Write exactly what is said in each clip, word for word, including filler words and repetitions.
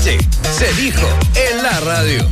noche se dijo en la radio.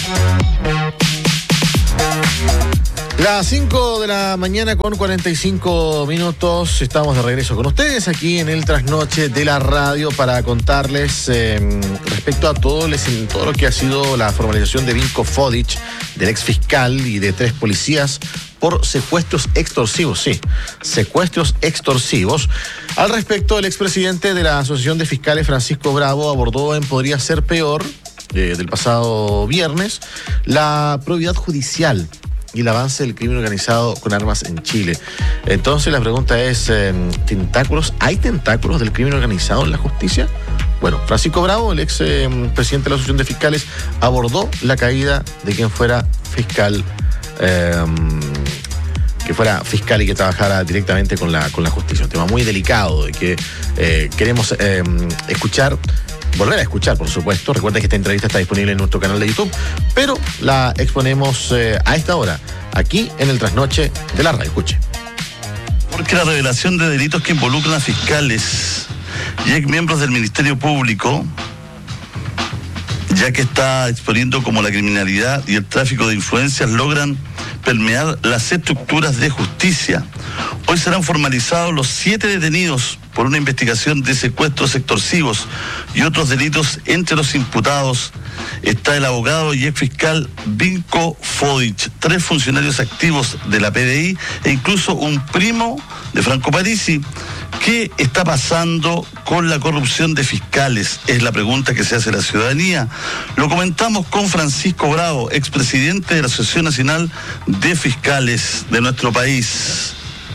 Las cinco de la mañana con cuarenta y cinco minutos, estamos de regreso con ustedes aquí en el Trasnoche de la radio para contarles eh, respecto a todo, les, todo lo que ha sido la formalización de Vinko Fodic, del ex fiscal y de tres policías por secuestros extorsivos, sí, secuestros extorsivos. Al respecto, el expresidente de la Asociación de Fiscales, Francisco Bravo, abordó en Podría Ser Peor, eh, del pasado viernes, la probidad judicial y el avance del crimen organizado con armas en Chile. Entonces la pregunta es, eh, ¿tentáculos? ¿Hay tentáculos del crimen organizado en la justicia? Bueno, Francisco Bravo, el ex eh, presidente de la Asociación de Fiscales, abordó la caída de quien fuera fiscal, eh, que fuera fiscal y que trabajara directamente con la, con la justicia. Un tema muy delicado de que eh, queremos eh, escuchar, volver a escuchar, por supuesto. Recuerda que esta entrevista está disponible en nuestro canal de YouTube, pero la exponemos eh, a esta hora, aquí en el Trasnoche de la radio. Escuche. Porque la revelación de delitos que involucran a fiscales y ex miembros del Ministerio Público, ya que está exponiendo cómo la criminalidad y el tráfico de influencias logran permear las estructuras de justicia. Hoy serán formalizados los siete detenidos por una investigación de secuestros extorsivos y otros delitos. Entre los imputados está el abogado y ex fiscal Vinko Fodic, tres funcionarios activos de la P D I e incluso un primo de Franco Parisi. ¿Qué está pasando con la corrupción de fiscales? Es la pregunta que se hace la ciudadanía. Lo comentamos con Francisco Bravo, expresidente de la Asociación Nacional de Fiscales de nuestro país.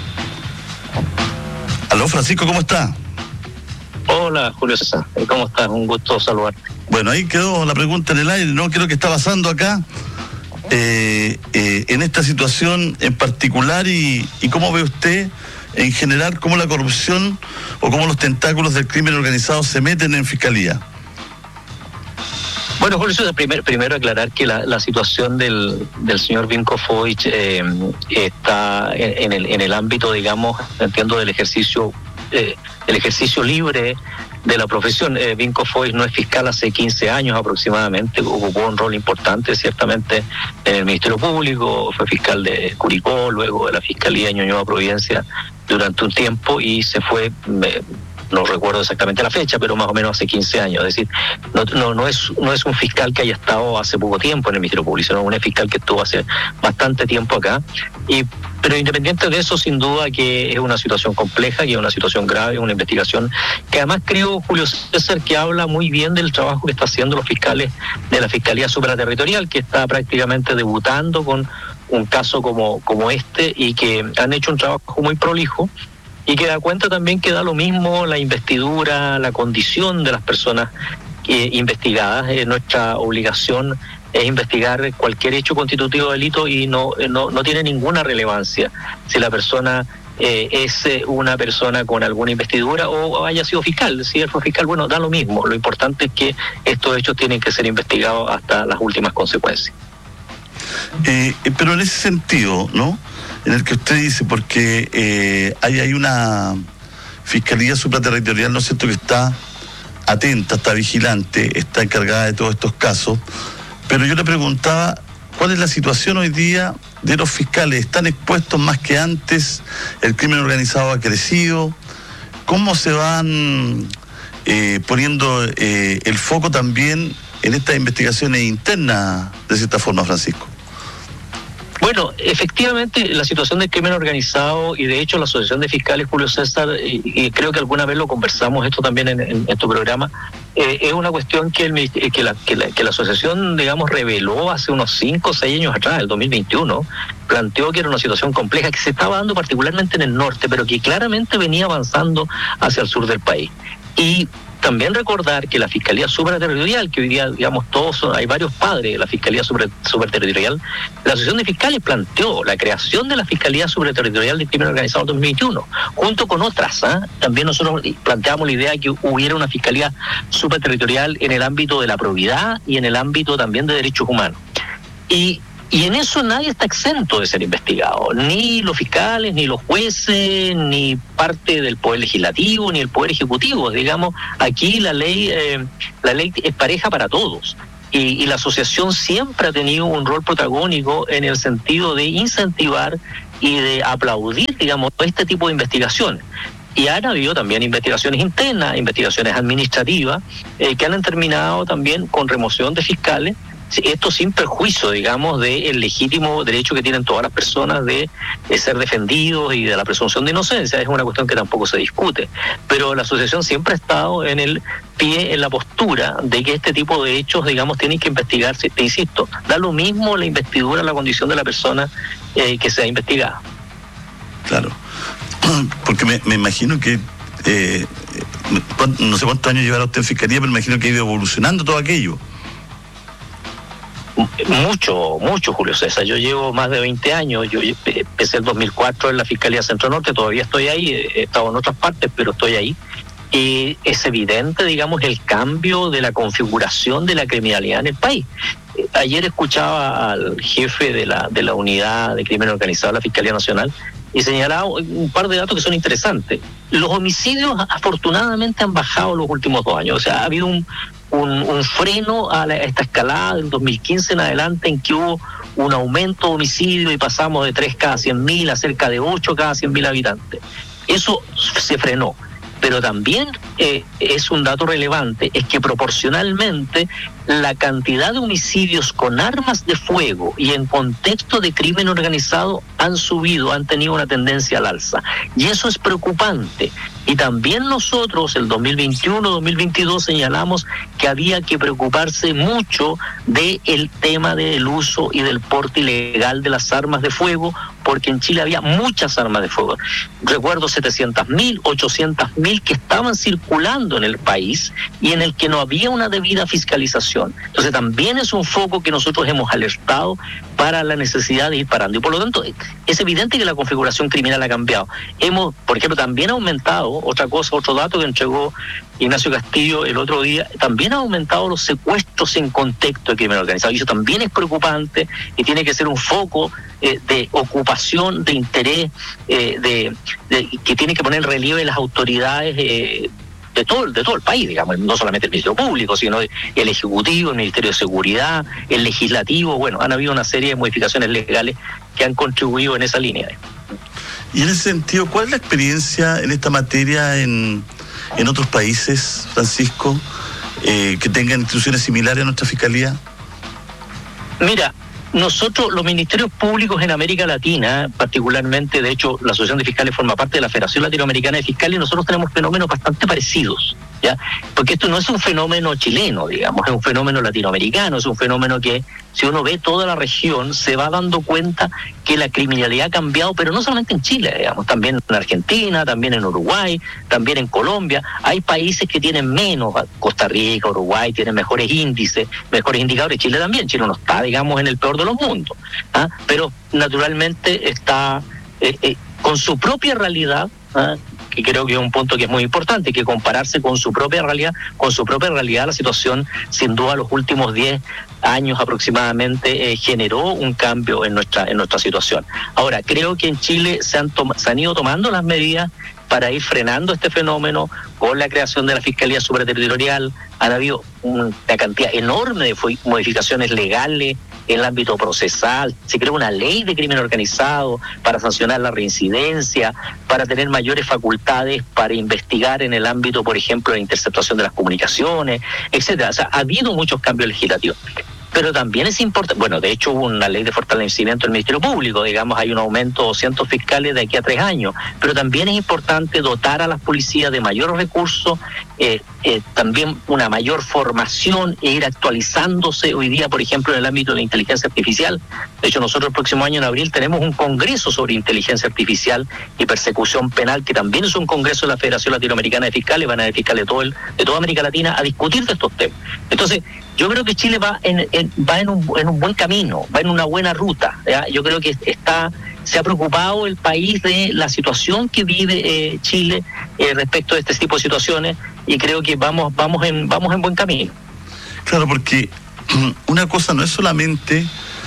Aló, Francisco, ¿cómo está? Hola, Julio César, ¿cómo estás? Un gusto saludarte. Bueno, ahí quedó la pregunta en el aire, ¿no? ¿Qué es lo que está pasando acá eh, eh, en esta situación en particular y, y cómo ve usted en general cómo la corrupción o cómo los tentáculos del crimen organizado se meten en fiscalía? Bueno, Julio César, primero, primero aclarar que la, la situación del, del señor Vinko Fodic eh, está en, en, el, en el ámbito, digamos, entiendo, del ejercicio, eh, el ejercicio libre de la profesión. eh, Vinko Fodic no es fiscal hace quince años aproximadamente, ocupó un rol importante ciertamente en el Ministerio Público, fue fiscal de Curicó, luego de la Fiscalía de Ñuñoa Providencia durante un tiempo y se fue, me, no recuerdo exactamente la fecha, pero más o menos hace quince años. Es decir, no, no, no, es, no es un fiscal que haya estado hace poco tiempo en el Ministerio Público, sino un fiscal que estuvo hace bastante tiempo acá. Y Pero independiente de eso, sin duda que es una situación compleja, que es una situación grave, una investigación que además creo, Julio César, que habla muy bien del trabajo que está haciendo los fiscales de la Fiscalía Supraterritorial, que está prácticamente debutando con un caso como, como este y que han hecho un trabajo muy prolijo y que da cuenta también que da lo mismo la investidura, la condición de las personas eh, investigadas. Eh, nuestra obligación es investigar cualquier hecho constitutivo de delito y no, no, no tiene ninguna relevancia si la persona eh, es una persona con alguna investidura o haya sido fiscal. Si él fue fiscal, bueno, da lo mismo. Lo importante es que estos hechos tienen que ser investigados hasta las últimas consecuencias. Eh, pero en ese sentido, ¿no?, en el que usted dice, porque eh, hay, hay una Fiscalía Supraterritorial, ¿no es cierto?, que está atenta, está vigilante, está encargada de todos estos casos, pero yo le preguntaba, ¿cuál es la situación hoy día de los fiscales? ¿Están expuestos más que antes? ¿El crimen organizado ha crecido? ¿Cómo se van eh, poniendo eh, el foco también en estas investigaciones internas, de cierta forma, Francisco? Bueno, efectivamente la situación del crimen organizado y de hecho la Asociación de Fiscales, Julio César, y, y creo que alguna vez lo conversamos esto también en, en, en tu programa, eh, es una cuestión que, el, que, la, que, la, que la asociación, digamos, reveló hace unos cinco o seis años atrás, el dos mil veintiuno, planteó que era una situación compleja que se estaba dando particularmente en el norte, pero que claramente venía avanzando hacia el sur del país. Y también recordar que la Fiscalía Supraterritorial, que hoy día, digamos, todos son, hay varios padres de la Fiscalía Supraterritorial, la Asociación de Fiscales planteó la creación de la Fiscalía Supraterritorial del Crimen Organizado en dos mil veintiuno, junto con otras. ¿eh? También nosotros planteamos la idea de que hubiera una Fiscalía Supraterritorial en el ámbito de la probidad y en el ámbito también de derechos humanos. Y Y en eso nadie está exento de ser investigado, ni los fiscales, ni los jueces, ni parte del Poder Legislativo, ni el Poder Ejecutivo. Digamos, aquí la ley, eh, la ley es pareja para todos. Y, y la asociación siempre ha tenido un rol protagónico en el sentido de incentivar y de aplaudir, digamos, este tipo de investigaciones. Y han habido también investigaciones internas, investigaciones administrativas, eh, que han terminado también con remoción de fiscales. Esto sin perjuicio, digamos, del legítimo derecho que tienen todas las personas de, de ser defendidos y de la presunción de inocencia. Es una cuestión que tampoco se discute. Pero la asociación siempre ha estado en el pie, en la postura de que este tipo de hechos, digamos, tienen que investigarse. Te insisto, da lo mismo la investidura, la condición de la persona eh, que sea investigada. Claro, porque me, me imagino que, eh, no sé cuántos años llevará usted en Fiscalía, pero me imagino que ha ido evolucionando todo aquello. Mucho, mucho, Julio César. Yo llevo más de veinte años. Yo empecé el dos mil cuatro en la Fiscalía Centro Norte. Todavía estoy ahí. He estado en otras partes, pero estoy ahí. Y es evidente, digamos, el cambio de la configuración de la criminalidad en el país. Ayer escuchaba al jefe de la, de la unidad de crimen organizado de la Fiscalía Nacional y señalaba un par de datos que son interesantes. Los homicidios afortunadamente han bajado los últimos dos años. O sea, ha habido un Un, un freno a, la, a esta escalada del dos mil quince en adelante, en que hubo un aumento de homicidio y pasamos de tres cada cien mil a cerca de ocho cada cien mil habitantes. Eso se frenó. Pero también eh, es un dato relevante, es que proporcionalmente la cantidad de homicidios con armas de fuego y en contexto de crimen organizado han subido, han tenido una tendencia al alza. Y eso es preocupante. Y también nosotros, el dos mil veintiuno, dos mil veintidós, señalamos que había que preocuparse mucho del tema del uso y del porte ilegal de las armas de fuego, porque en Chile había muchas armas de fuego. Recuerdo setecientas mil, ochocientas mil que estaban circulando en el país y en el que no había una debida fiscalización. Entonces también es un foco que nosotros hemos alertado para la necesidad de ir parando. Y por lo tanto, es evidente que la configuración criminal ha cambiado. Hemos, por ejemplo, también ha aumentado, otra cosa, otro dato que entregó Ignacio Castillo el otro día, también ha aumentado los secuestros en contexto de crimen organizado. Y eso también es preocupante y tiene que ser un foco eh, de ocupación, de interés, eh, de, de que tiene que poner en relieve las autoridades eh, de todo, de todo el país, digamos, no solamente el Ministerio Público, sino el Ejecutivo, el Ministerio de Seguridad, el Legislativo. Bueno, han habido una serie de modificaciones legales que han contribuido en esa línea. Y en ese sentido, ¿cuál es la experiencia en esta materia en, en otros países, Francisco, eh, que tengan instituciones similares a nuestra Fiscalía? Mira, nosotros, los ministerios públicos en América Latina, particularmente, de hecho, la Asociación de Fiscales forma parte de la Federación Latinoamericana de Fiscales, y nosotros tenemos fenómenos bastante parecidos, ¿ya? Porque esto no es un fenómeno chileno, digamos, es un fenómeno latinoamericano, es un fenómeno que, si uno ve toda la región, se va dando cuenta que la criminalidad ha cambiado, pero no solamente en Chile, digamos, también en Argentina, también en Uruguay, también en Colombia. Hay países que tienen menos, Costa Rica, Uruguay, tienen mejores índices, mejores indicadores. Chile también, Chile no está, digamos, en el peor de los mundos, ¿ah? Pero naturalmente está eh, eh, con su propia realidad, ¿ah? Que creo que es un punto que es muy importante, que compararse con su propia realidad, con su propia realidad, la situación, sin duda, los últimos diez años aproximadamente eh, generó un cambio en nuestra en nuestra situación. Ahora, creo que en Chile se han, tom- se han ido tomando las medidas para ir frenando este fenómeno con la creación de la Fiscalía Superterritorial. Han habido una cantidad enorme de fo- modificaciones legales en el ámbito procesal. Se creó una ley de crimen organizado para sancionar la reincidencia, para tener mayores facultades para investigar en el ámbito, por ejemplo, de la interceptación de las comunicaciones, etcétera. O sea, ha habido muchos cambios legislativos. Pero también es importante, bueno, de hecho hubo una ley de fortalecimiento del Ministerio Público, digamos, hay un aumento de doscientos fiscales de aquí a tres años, pero también es importante dotar a las policías de mayores recursos, eh, eh, también una mayor formación e ir actualizándose hoy día, por ejemplo, en el ámbito de la inteligencia artificial. De hecho, nosotros el próximo año, en abril, tenemos un congreso sobre inteligencia artificial y persecución penal, que también es un congreso de la Federación Latinoamericana de Fiscales, van a haber fiscales de, todo el, de toda América Latina a discutir de estos temas. Entonces, yo creo que Chile va en, en va en un, en un buen camino, va en una buena ruta, ¿ya? Yo creo que está se ha preocupado el país de la situación que vive eh, Chile eh, respecto a este tipo de situaciones, y creo que vamos vamos en vamos en buen camino. Claro, porque una cosa no es solamente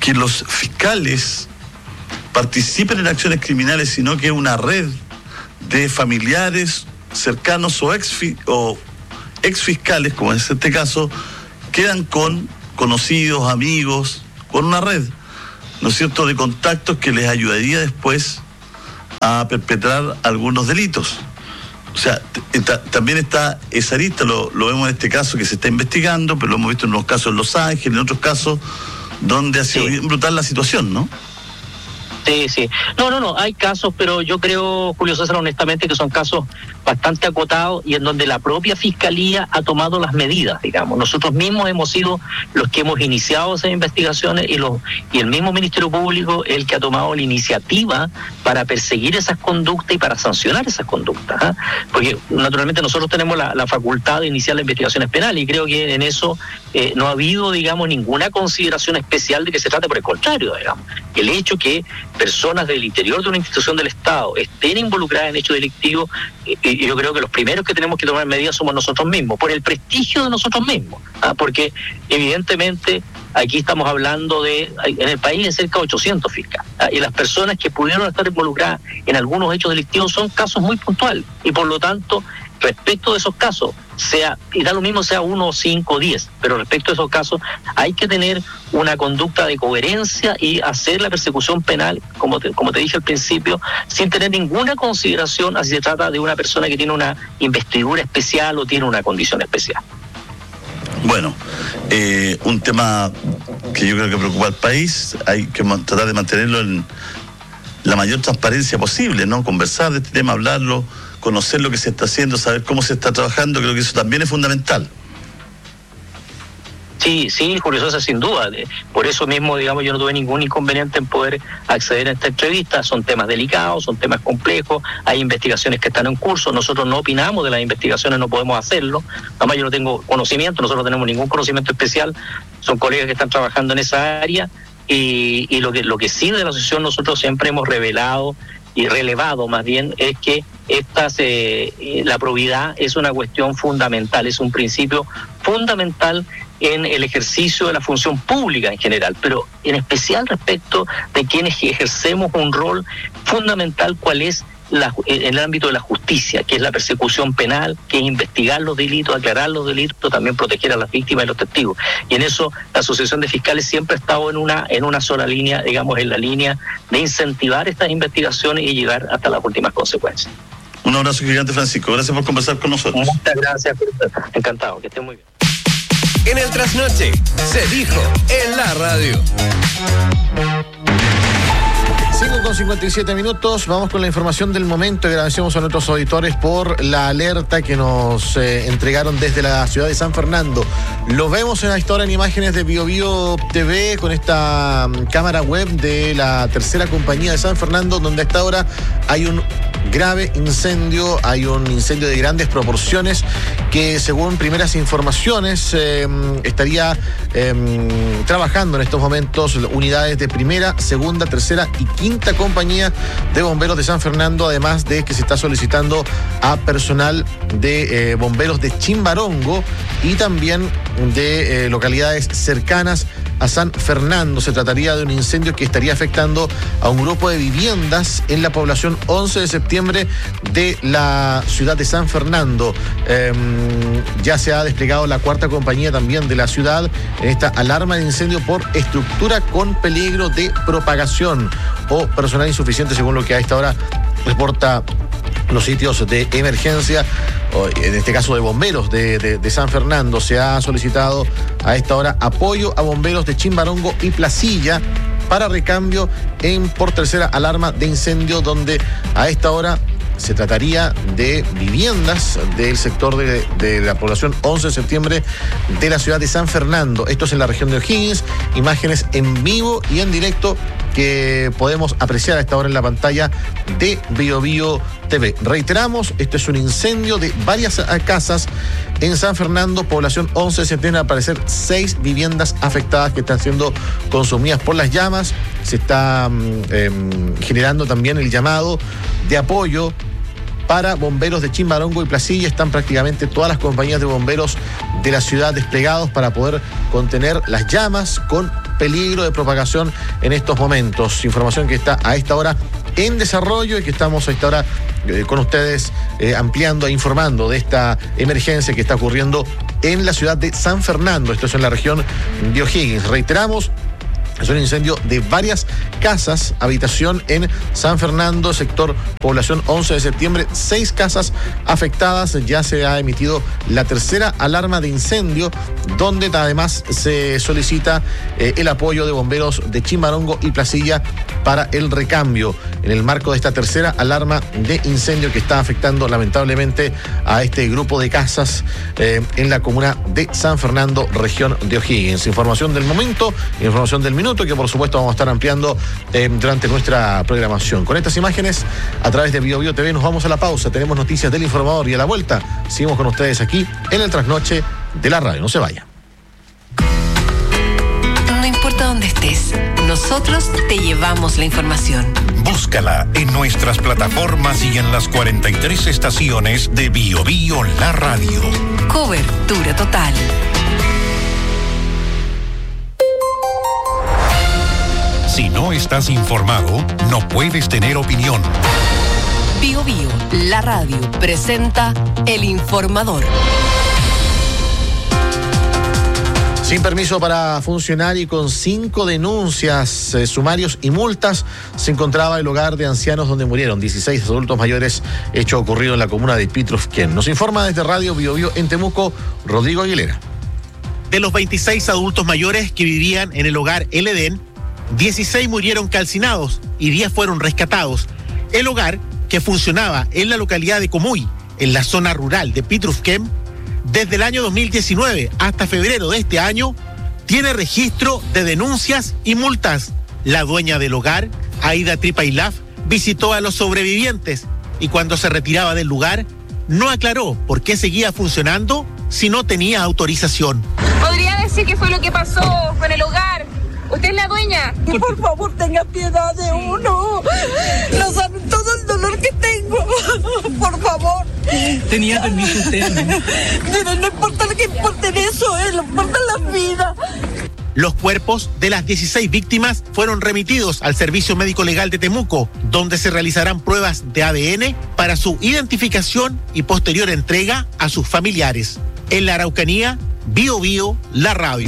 que los fiscales participen en acciones criminales, sino que es una red de familiares cercanos o ex, o ex fiscales, como es este caso, quedan con conocidos, amigos, con una red, ¿no es cierto?, de contactos que les ayudaría después a perpetrar algunos delitos. O sea, t- t- también está esa arista, lo, lo vemos en este caso que se está investigando, pero lo hemos visto en unos casos en Los Ángeles, en otros casos donde ha sido Sí. bien brutal la situación, ¿no? Sí, sí. No, no, no, hay casos, pero yo creo, Julio César, honestamente, que son casos bastante acotados y en donde la propia Fiscalía ha tomado las medidas, digamos. Nosotros mismos hemos sido los que hemos iniciado esas investigaciones y, los, y el mismo Ministerio Público el que ha tomado la iniciativa para perseguir esas conductas y para sancionar esas conductas, ¿eh? Porque naturalmente nosotros tenemos la, la facultad de iniciar las investigaciones penales y creo que en eso eh, no ha habido, digamos, ninguna consideración especial de que se trate, por el contrario, digamos. El hecho que personas del interior de una institución del Estado estén involucradas en hechos delictivos, y, y yo creo que los primeros que tenemos que tomar medidas somos nosotros mismos, por el prestigio de nosotros mismos, ¿ah? Porque evidentemente aquí estamos hablando de, en el país hay cerca de ochocientos fiscales, ¿ah? Y las personas que pudieron estar involucradas en algunos hechos delictivos son casos muy puntuales, y por lo tanto, respecto de esos casos, sea, y da lo mismo sea uno, cinco, diez, pero respecto a esos casos hay que tener una conducta de coherencia y hacer la persecución penal, como te, como te dije al principio, sin tener ninguna consideración a si se trata de una persona que tiene una investidura especial o tiene una condición especial. Bueno, eh, un tema que yo creo que preocupa al país, hay que man- tratar de mantenerlo en la mayor transparencia posible, ¿no? Conversar de este tema, hablarlo, conocer lo que se está haciendo, saber cómo se está trabajando, creo que eso también es fundamental. Sí, sí, Julio César, sin duda. Por eso mismo, digamos, yo no tuve ningún inconveniente en poder acceder a esta entrevista. Son temas delicados, son temas complejos, hay investigaciones que están en curso. Nosotros no opinamos de las investigaciones, no podemos hacerlo. Además, yo no tengo conocimiento, nosotros no tenemos ningún conocimiento especial. Son colegas que están trabajando en esa área. Y, y lo que lo que sí de la asociación nosotros siempre hemos revelado y relevado más bien es que estas eh, la probidad es una cuestión fundamental, es un principio fundamental en el ejercicio de la función pública en general, pero en especial respecto de quienes ejercemos un rol fundamental, cuál es la, en el ámbito de la justicia, que es la persecución penal, que es investigar los delitos, aclarar los delitos, también proteger a las víctimas y los testigos. Y en eso la Asociación de Fiscales siempre ha estado en una, en una sola línea, digamos, en la línea de incentivar estas investigaciones y llegar hasta las últimas consecuencias. Un abrazo gigante, Francisco. Gracias por conversar con nosotros. Muchas gracias. Encantado. Que esté muy bien. En el trasnoche se dijo en la radio. cinco con cincuenta y siete minutos, vamos con la información del momento. Agradecemos a nuestros auditores por la alerta que nos eh, entregaron desde la ciudad de San Fernando. Lo vemos en esta hora en imágenes de Bio Bio T V con esta um, cámara web de la tercera compañía de San Fernando, donde a esta hora hay un grave incendio, hay un incendio de grandes proporciones que, según primeras informaciones, eh, estaría eh, trabajando en estos momentos unidades de primera, segunda, tercera y quinta compañía de bomberos de San Fernando, además de que se está solicitando a personal de eh, bomberos de Chimbarongo y también de eh, localidades cercanas a San Fernando. Se trataría de un incendio que estaría afectando a un grupo de viviendas en la población once de septiembre de la ciudad de San Fernando. Eh, ya se ha desplegado la cuarta compañía también de la ciudad en esta alarma de incendio por estructura con peligro de propagación o personal insuficiente, según lo que a esta hora reporta los sitios de emergencia, en este caso de bomberos de, de, de San Fernando. Se ha solicitado a esta hora apoyo a bomberos de Chimbarongo y Placilla para recambio en por tercera alarma de incendio, donde a esta hora se trataría de viviendas del sector de, de la población once de septiembre de la ciudad de San Fernando. Esto es en la región de O'Higgins. Imágenes en vivo y en directo que podemos apreciar a esta hora en la pantalla de Bio Bio T V. Reiteramos, esto es un incendio de varias casas en San Fernando, población once de septiembre. Al parecer, seis viviendas afectadas que están siendo consumidas por las llamas. Se está eh, generando también el llamado de apoyo para bomberos de Chimbarongo y Placilla. Están prácticamente todas las compañías de bomberos de la ciudad desplegados para poder contener las llamas con peligro de propagación en estos momentos. Información que está a esta hora en desarrollo y que estamos a esta hora eh, con ustedes eh, ampliando e informando de esta emergencia que está ocurriendo en la ciudad de San Fernando. Esto es en la región de O'Higgins. Reiteramos, es un incendio de varias casas, habitación en San Fernando, sector población once de septiembre, seis casas afectadas. Ya se ha emitido la tercera alarma de incendio, donde además se solicita eh, el apoyo de bomberos de Chimbarongo y Placilla para el recambio, en el marco de esta tercera alarma de incendio que está afectando lamentablemente a este grupo de casas eh, en la comuna de San Fernando, región de O'Higgins. Información del momento, información del minuto, que por supuesto vamos a estar ampliando eh, durante nuestra programación. Con estas imágenes, a través de Bio Bio T V, nos vamos a la pausa. Tenemos noticias del informador y a la vuelta seguimos con ustedes aquí en el Trasnoche de la Radio. No se vaya. No importa dónde estés, nosotros te llevamos la información. Búscala en nuestras plataformas y en las cuarenta y tres estaciones de Bio Bio La Radio. Cobertura total. Si no estás informado, no puedes tener opinión. Bio Bio, la radio, presenta El Informador. Sin permiso para funcionar y con cinco denuncias, eh, sumarios y multas, se encontraba el hogar de ancianos donde murieron dieciséis adultos mayores, hecho ocurrido en la comuna de Pitrufquén. Nos informa desde Radio Bio Bio en Temuco, Rodrigo Aguilera. De los veintiséis adultos mayores que vivían en el hogar El Edén, dieciséis murieron calcinados y diez fueron rescatados. El hogar, que funcionaba en la localidad de Comuy, en la zona rural de Pitrufquén, desde el año dos mil diecinueve hasta febrero de este año, tiene registro de denuncias y multas. La dueña del hogar, Aida Tripailaf, visitó a los sobrevivientes y cuando se retiraba del lugar, no aclaró por qué seguía funcionando si no tenía autorización. ¿Podría decir qué fue lo que pasó con el hogar? ¿Usted es la dueña? Que por favor tenga piedad de uno. No saben todo el dolor que tengo. Por favor. ¿Tenía permiso usted, ¿no? Pero no importa lo que importa de eso, eh, no importa la vida. Los cuerpos de las dieciséis víctimas fueron remitidos al Servicio Médico Legal de Temuco, donde se realizarán pruebas de A D N para su identificación y posterior entrega a sus familiares. En la Araucanía, Bio Bio, la radio.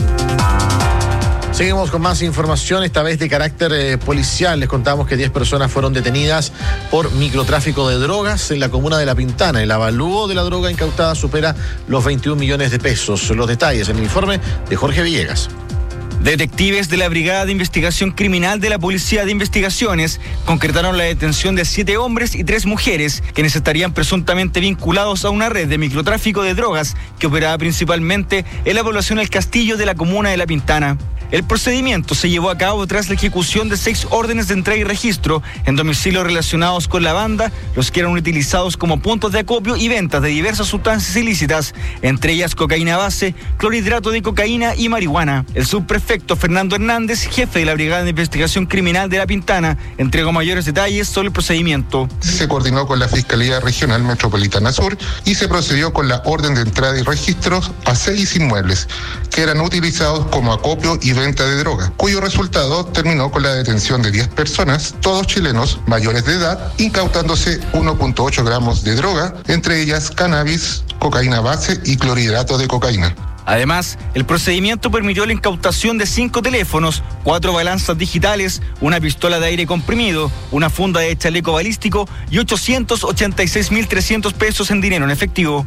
Seguimos con más información, esta vez de carácter eh, policial. Les contamos que diez personas fueron detenidas por microtráfico de drogas en la comuna de La Pintana. El avalúo de la droga incautada supera los veintiún millones de pesos. Los detalles en el informe de Jorge Villegas. Detectives de la Brigada de Investigación Criminal de la Policía de Investigaciones concretaron la detención de siete hombres y tres mujeres, quienes estarían presuntamente vinculados a una red de microtráfico de drogas que operaba principalmente en la población El Castillo de la comuna de La Pintana. El procedimiento se llevó a cabo tras la ejecución de seis órdenes de entrega y registro en domicilios relacionados con la banda, los que eran utilizados como puntos de acopio y ventas de diversas sustancias ilícitas, entre ellas cocaína base, clorhidrato de cocaína y marihuana. El subprefecto Fernando Hernández, jefe de la Brigada de Investigación Criminal de La Pintana, entregó mayores detalles sobre el procedimiento. Se coordinó con la Fiscalía Regional Metropolitana Sur y se procedió con la orden de entrada y registros a seis inmuebles que eran utilizados como acopio y venta de droga, cuyo resultado terminó con la detención de diez personas, todos chilenos mayores de edad, incautándose uno punto ocho gramos de droga, entre ellas cannabis, cocaína base y clorhidrato de cocaína. Además, el procedimiento permitió la incautación de cinco teléfonos, cuatro balanzas digitales, una pistola de aire comprimido, una funda de chaleco balístico y ochocientos ochenta y seis mil trescientos pesos en dinero en efectivo.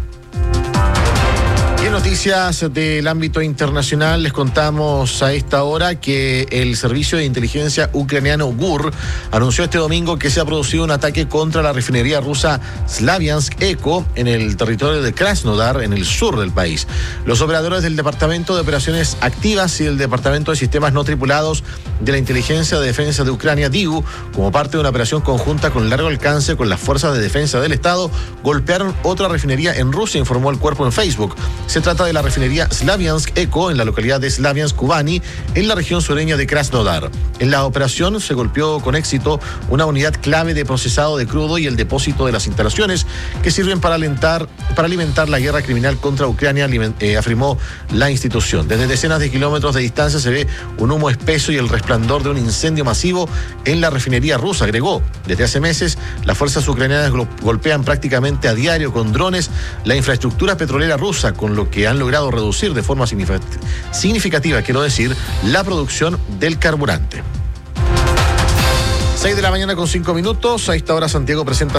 Y en noticias del ámbito internacional les contamos a esta hora que el servicio de inteligencia ucraniano GUR anunció este domingo que se ha producido un ataque contra la refinería rusa Slaviansk Eco en el territorio de Krasnodar, en el sur del país. Los operadores del Departamento de Operaciones Activas y el Departamento de Sistemas No Tripulados de la Inteligencia de Defensa de Ucrania, D I U, como parte de una operación conjunta con largo alcance con las fuerzas de defensa del Estado, golpearon otra refinería en Rusia, informó el cuerpo en Facebook. Se trata de la refinería Slaviansk Eco en la localidad de Slaviansk Kubani, en la región sureña de Krasnodar. En la operación se golpeó con éxito una unidad clave de procesado de crudo y el depósito de las instalaciones que sirven para alentar, para alimentar la guerra criminal contra Ucrania, eh, afirmó la institución. Desde decenas de kilómetros de distancia se ve un humo espeso y el resplandor de un incendio masivo en la refinería rusa, agregó. Desde hace meses, las fuerzas ucranianas golpean prácticamente a diario con drones la infraestructura petrolera rusa, con lo que han logrado reducir de forma significativa, quiero decir, la producción del carburante. seis de la mañana con cinco minutos. A esta hora Santiago presenta